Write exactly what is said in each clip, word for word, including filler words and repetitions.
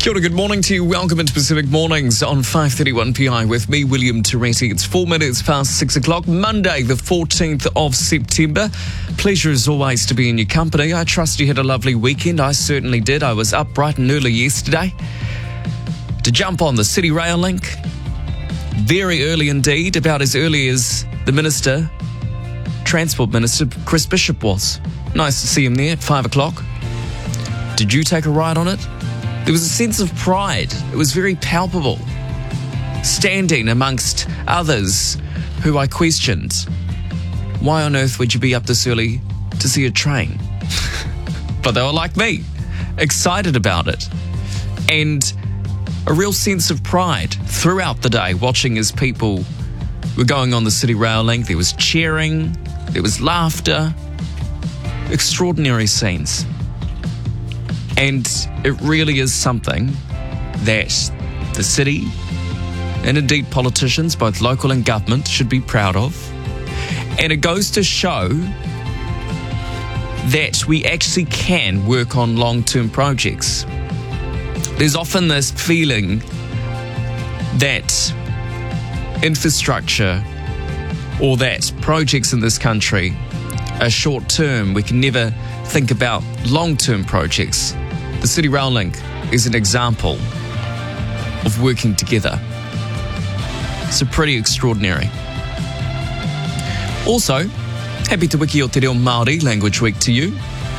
Kia ora, good morning to you. Welcome into Pacific Mornings on five thirty-one P I with me, William Toretti. It's four minutes past six o'clock, Monday, the fourteenth of September. Pleasure as always to be in your company. I trust you had a lovely weekend. I certainly did. I was up bright and early yesterday to jump on the City Rail Link. Very early indeed, about as early as the Minister, Transport Minister, Chris Bishop was. Nice to see him there at five o'clock. Did you take a ride on it? There was a sense of pride. It was very palpable. Standing amongst others who I questioned. Why on earth would you be up this early to see a train? But they were like me, excited about it. And a real sense of pride throughout the day, watching as people were going on the City Rail Link. There was cheering, there was laughter, extraordinary scenes. And it really is something that the city and indeed politicians, both local and government, should be proud of. And it goes to show that we actually can work on long-term projects. There's often this feeling that infrastructure or that projects in this country are short-term. We can never think about long-term projects. The City Rail Link is an example of working together. It's a pretty extraordinary. Also, happy Te Wiki o Te Reo Māori Language Week to you.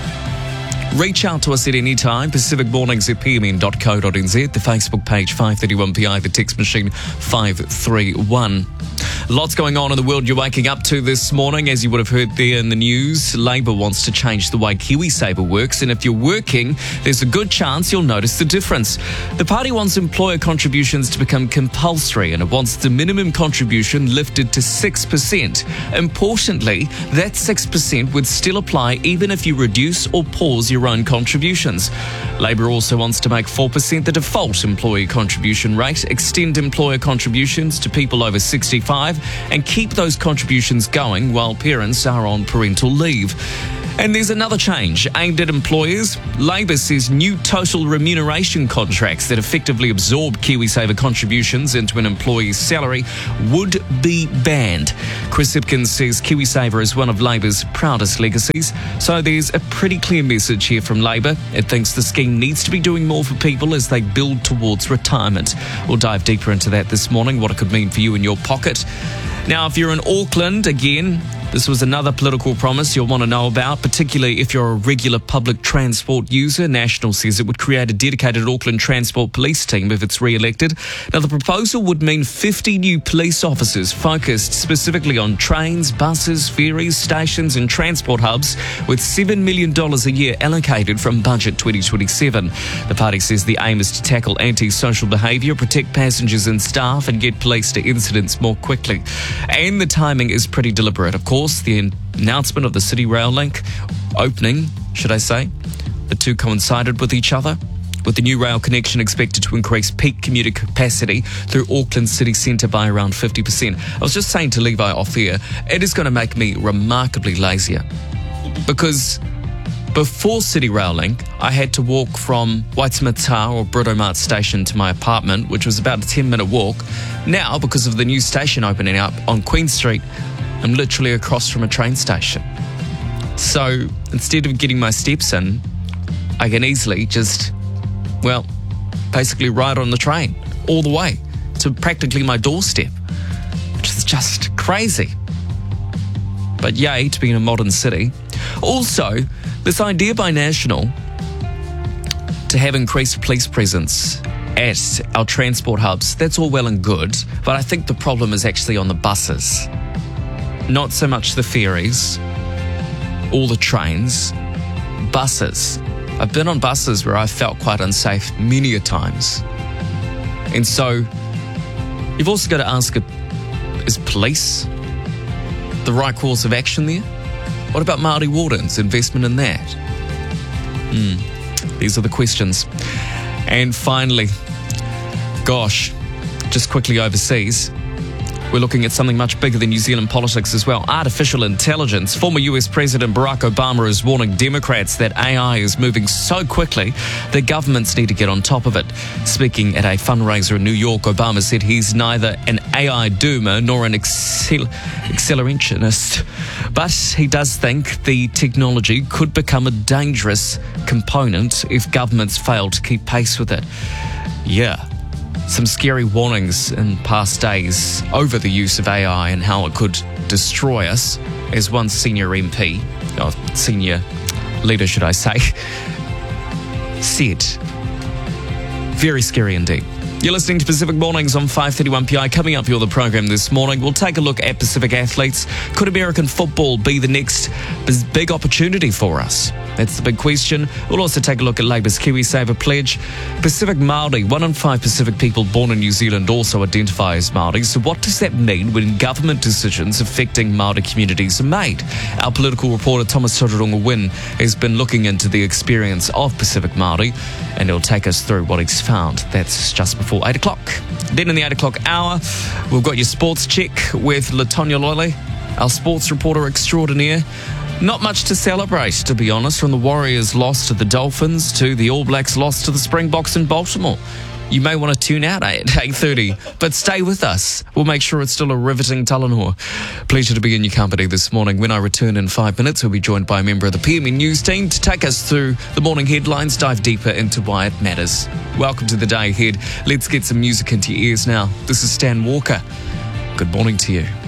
Reach out to us at any time, pacific mornings at p m n dot co dot n z, the Facebook page five thirty-one P I, the text machine five three one. Lots going on in the world you're waking up to this morning. As you would have heard there in the news, Labour wants to change the way KiwiSaver works, and if you're working, there's a good chance you'll notice the difference. The party wants employer contributions to become compulsory, and it wants the minimum contribution lifted to six percent. Importantly, that six percent would still apply even if you reduce or pause your own contributions. Labour also wants to make four percent the default employee contribution rate, extend employer contributions to people over sixty-five, and keep those contributions going while parents are on parental leave. And there's another change aimed at employers. Labour says new total remuneration contracts that effectively absorb KiwiSaver contributions into an employee's salary would be banned. Chris Hipkins says KiwiSaver is one of Labour's proudest legacies. So there's a pretty clear message here from Labour. It thinks the scheme needs to be doing more for people as they build towards retirement. We'll dive deeper into that this morning, what it could mean for you in your pocket. Now, if you're in Auckland, again, this was another political promise you'll want to know about, particularly if you're a regular public transport user. National says it would create a dedicated Auckland Transport Police team if it's re-elected. Now, the proposal would mean fifty new police officers focused specifically on trains, buses, ferries, stations and transport hubs, with seven million dollars a year allocated from Budget twenty twenty-seven. The party says the aim is to tackle anti-social behaviour, protect passengers and staff and get police to incidents more quickly. And the timing is pretty deliberate, of course. The announcement of the City Rail Link opening, should I say, the two coincided with each other, with the new rail connection expected to increase peak commuter capacity through Auckland city centre by around fifty percent. I was just saying to Levi off air, it is going to make me remarkably lazier, because before City Rail Link, I had to walk from Waitemata or Britomart station to my apartment, which was about a ten minute walk. Now, because of the new station opening up on Queen Street, I'm literally across from a train station. So instead of getting my steps in, I can easily just, well, basically ride on the train all the way to practically my doorstep, which is just crazy. But yay to be in a modern city. Also, this idea by National to have increased police presence at our transport hubs, that's all well and good, but I think the problem is actually on the buses. Not so much the ferries or the trains, buses. I've been on buses where I felt quite unsafe many a times. And so you've also got to ask, is police the right course of action there? What about Māori wardens, investment in that? Hmm, these are the questions. And finally, gosh, just quickly overseas, We're looking at something much bigger than New Zealand politics as well. Artificial intelligence. Former U S President Barack Obama is warning Democrats that A I is moving so quickly that governments need to get on top of it. Speaking at a fundraiser in New York, Obama said he's neither an A I doomer nor an accel- accelerationist, but he does think the technology could become a dangerous component if governments fail to keep pace with it. Yeah. Some scary warnings in past days over the use of A I and how it could destroy us, as one senior M P, or senior leader should I say, said. Very scary indeed. You're listening to Pacific Mornings on five thirty-one P I. Coming up, you're the program this morning. We'll take a look at Pacific athletes. Could American football be the next big opportunity for us? That's the big question. We'll also take a look at Labour's KiwiSaver pledge. Pacific Māori, one in five Pacific people born in New Zealand also identify as Māori. So what does that mean when government decisions affecting Māori communities are made? Our political reporter Thomas Totoroga Wynn has been looking into the experience of Pacific Māori, and he'll take us through what he's found. That's just before eight o'clock. Then in the eight o'clock hour, we've got your sports check with Latonya Loyle, our sports reporter extraordinaire. Not much to celebrate, to be honest, from the Warriors' loss to the Dolphins to the All Blacks' loss to the Springboks in Baltimore. You may want to tune out at eight thirty, but stay with us. We'll make sure it's still a riveting Talanoa. Pleasure to be in your company this morning. When I return in five minutes, we'll be joined by a member of the P M N News team to take us through the morning headlines, dive deeper into why it matters. Welcome to the day ahead. Let's get some music into your ears now. This is Stan Walker. Good morning to you.